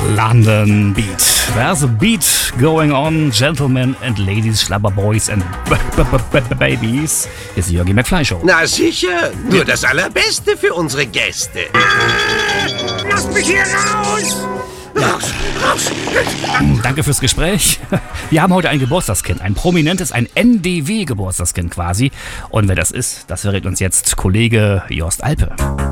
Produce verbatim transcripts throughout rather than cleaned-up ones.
London Beat. There's a beat going on, gentlemen and ladies, Schlabber Boys and Babies. Ist die Jörgi McFly Show. Na sicher, nur das Allerbeste für unsere Gäste. Lass mich hier raus! Raus, raus! Danke fürs Gespräch. Wir haben heute ein Geburtstagskind, ein prominentes, ein N D W-Geburtstagskind quasi. Und wer das ist, das verrät uns jetzt Kollege Jost Alpe.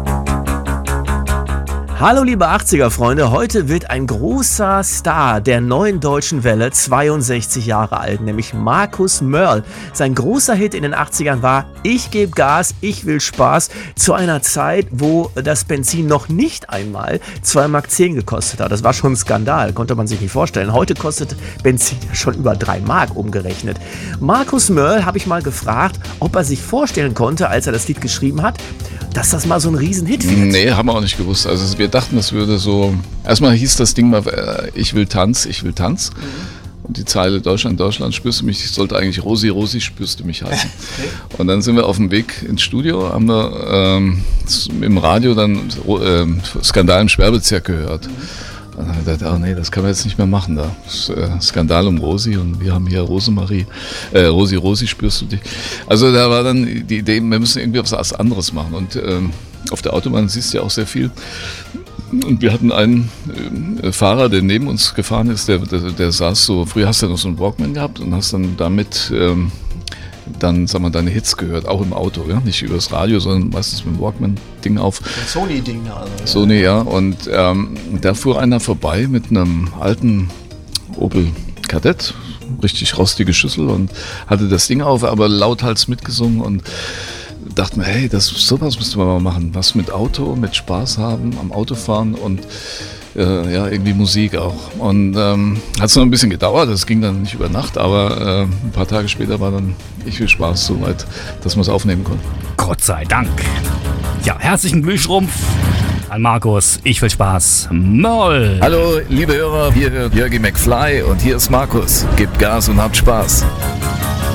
Hallo liebe achtziger-Freunde, heute wird ein großer Star der neuen deutschen Welle zweiundsechzig Jahre alt, nämlich Markus Mörl. Sein großer Hit in den achtzigern war Ich geb Gas, ich will Spaß, zu einer Zeit, wo das Benzin noch nicht einmal zwei Mark zehn gekostet hat. Das war schon ein Skandal, konnte man sich nicht vorstellen. Heute kostet Benzin schon über drei Mark umgerechnet. Markus Mörl habe ich mal gefragt, ob er sich vorstellen konnte, als er das Lied geschrieben hat, dass das mal so ein Riesenhit wird. Nee, haben wir auch nicht gewusst. Also wir dachten, das würde so... Erstmal hieß das Ding mal, äh, ich will Tanz, ich will Tanz. Mhm. Und die Zeile Deutschland, Deutschland, spürst du mich, sollte eigentlich Rosi, Rosi, spürst du mich heißen. Okay. Und dann sind wir auf dem Weg ins Studio, haben wir ähm, im Radio dann äh, Skandal im Sperrbezirk gehört. Mhm. Dann haben wir gedacht, oh nee, das können wir jetzt nicht mehr machen da. Skandal um Rosi und wir haben hier Rosemarie, äh, Rosi, Rosi, spürst du dich. Also da war dann die Idee, wir müssen irgendwie was anderes machen. Und ähm, auf der Autobahn siehst du ja auch sehr viel. Und wir hatten einen äh, Fahrer, der neben uns gefahren ist, der, der, der saß so, früher hast du ja noch so einen Walkman gehabt und hast dann damit ähm, dann, sag mal, deine Hits gehört, auch im Auto, ja? Nicht übers Radio, sondern meistens mit dem Walkman-Ding auf. Ein Sony-Ding also. Ja. Sony, ja. Und ähm, da fuhr einer vorbei mit einem alten Opel Kadett, richtig rostige Schüssel und hatte das Ding auf, aber lauthals mitgesungen und dachte mir, hey, das, sowas müsste man mal machen. Was mit Auto, mit Spaß haben, am Autofahren und äh, ja, irgendwie Musik auch. Und ähm, hat es noch ein bisschen gedauert, das ging dann nicht über Nacht, aber äh, ein paar Tage später war dann Ich will Spaß so weit, dass man es aufnehmen konnte. Gott sei Dank. Ja, herzlichen Glühschrumpf an Markus. Ich will Spaß. Moll. Hallo, liebe Hörer, hier hört Jörgi McFly und hier ist Markus. Gebt Gas und habt Spaß.